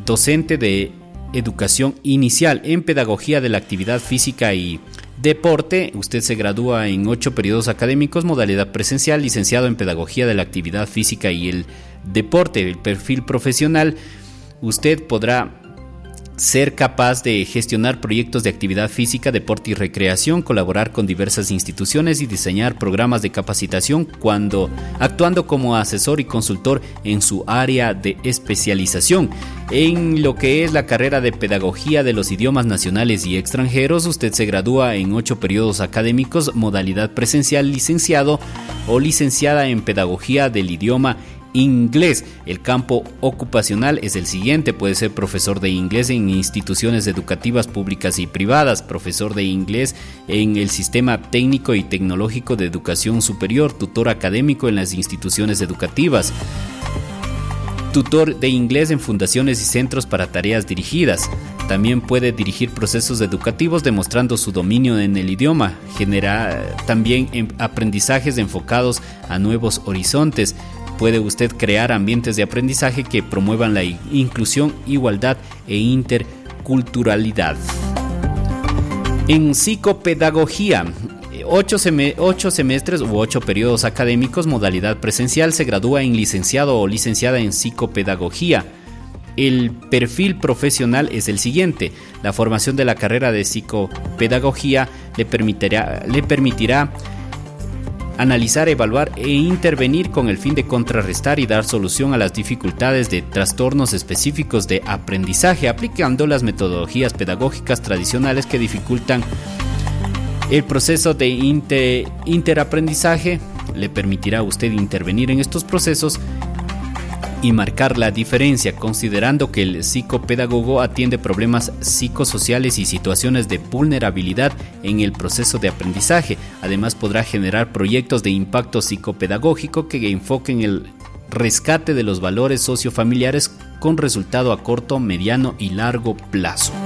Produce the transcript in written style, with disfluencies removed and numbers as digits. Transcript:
docente de educación inicial en pedagogía de la actividad física y deporte. Usted se gradúa en 8 periodos académicos, modalidad presencial, licenciado en pedagogía de la actividad física y el deporte. El perfil profesional, usted podrá ser capaz de gestionar proyectos de actividad física, deporte y recreación, colaborar con diversas instituciones y diseñar programas de capacitación actuando como asesor y consultor en su área de especialización. En lo que es la carrera de pedagogía de los idiomas nacionales y extranjeros, usted se gradúa en 8 periodos académicos, modalidad presencial, licenciado o licenciada en pedagogía del idioma inglés. El campo ocupacional es el siguiente: puede ser profesor de inglés en instituciones educativas públicas y privadas, profesor de inglés en el sistema técnico y tecnológico de educación superior, tutor académico en las instituciones educativas, tutor de inglés en fundaciones y centros para tareas dirigidas. También puede dirigir procesos educativos demostrando su dominio en el idioma. Genera también aprendizajes enfocados a nuevos horizontes. Puede usted crear ambientes de aprendizaje que promuevan la inclusión, igualdad e interculturalidad. En psicopedagogía, 8 semestres u 8 periodos académicos, modalidad presencial, se gradúa en licenciado o licenciada en psicopedagogía. El perfil profesional es el siguiente: la formación de la carrera de psicopedagogía le permitirá analizar, evaluar e intervenir con el fin de contrarrestar y dar solución a las dificultades de trastornos específicos de aprendizaje, aplicando las metodologías pedagógicas tradicionales que dificultan el proceso de interaprendizaje. Le permitirá a usted intervenir en estos procesos y marcar la diferencia, considerando que el psicopedagogo atiende problemas psicosociales y situaciones de vulnerabilidad en el proceso de aprendizaje. Además, podrá generar proyectos de impacto psicopedagógico que enfoquen el rescate de los valores sociofamiliares con resultado a corto, mediano y largo plazo.